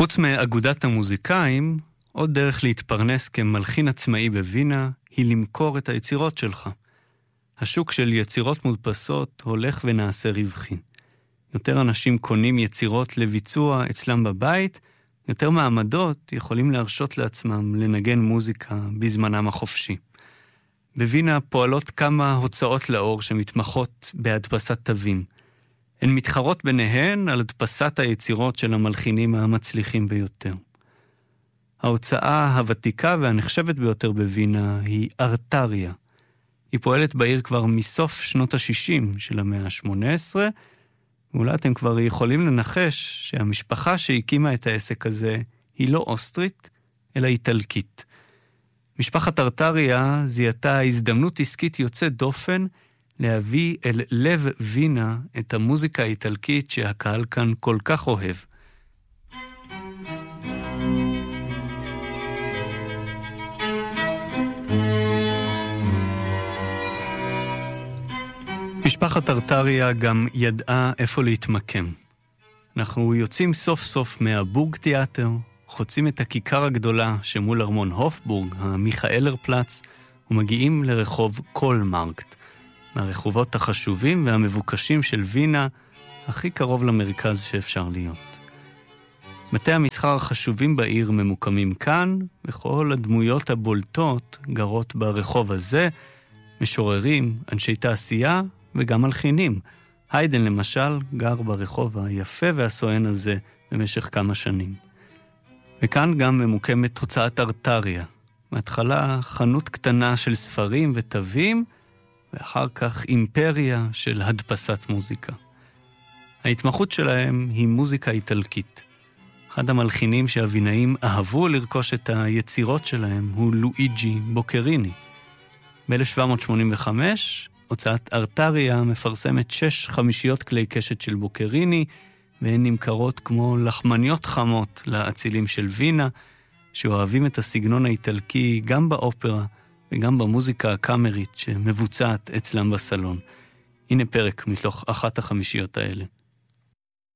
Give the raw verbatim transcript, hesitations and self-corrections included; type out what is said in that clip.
חוץ מאגודת המוזיקאים, עוד דרך להתפרנס כמלחין עצמאי בווינה היא למכור את היצירות שלך. השוק של יצירות מודפסות הולך ונעשה רווחי. יותר אנשים קונים יצירות לביצוע אצלם בבית, יותר מעמדות יכולים להרשות לעצמם לנגן מוזיקה בזמנם החופשי. בווינה פועלות כמה הוצאות לאור שמתמחות בהדפסת תווים. הן מתחרות ביניהן על הדפסת היצירות של המלחינים המצליחים ביותר. ההוצאה הוותיקה והנחשבת ביותר בווינה היא ארטריה. היא פועלת בעיר כבר מסוף שנות ה-שישים של המאה ה-שמונה עשרה, ואולי אתם כבר יכולים לנחש שהמשפחה שהקימה את העסק הזה היא לא אוסטרית, אלא איטלקית. משפחת ארטריה זיהתה הזדמנות עסקית יוצאת דופן להביא אל לב וינה את המוזיקה האיטלקית שהקהל כאן כל כך אוהב. משפחת ארטריה גם ידעה איפה להתמקם. אנחנו יוצאים סוף סוף מהבורג תיאטר, חוצים את הכיכר הגדולה שמול ארמון הופבורג, המיכאלר פלץ, ומגיעים לרחוב קולמרקט, מהרחובות החשובים והמבוקשים של וינה, הכי קרוב למרכז שאפשר להיות. בתי המסחר החשובים בעיר ממוקמים כאן, וכל הדמויות הבולטות גרות ברחוב הזה, משוררים, אנשי תעשייה וגם מלחינים. היידן למשל גר ברחוב היפה והסואן הזה במשך כמה שנים. וכאן גם ממוקמת הוצאת ארטריה. מההתחלה חנות קטנה של ספרים ותווים, ואחר כך אימפריה של הדפסת מוזיקה. ההתמחות שלהם היא מוזיקה איטלקית. אחד המלחינים שהווינאים אהבו לרכוש את היצירות שלהם הוא לואיג'י בוקריני. ב-אלף שבע מאות שמונים וחמש הוצאת ארטריה מפרסמת שש חמישיות כלי קשת של בוקריני, והן נמכרות כמו לחמניות חמות לאצילים של וינה, שאוהבים את הסגנון האיטלקי גם באופרה וגם במוזיקה הקאמרית שמבוצעת אצלם בסלון. הנה פרק מתוך אחת החמישיות האלה.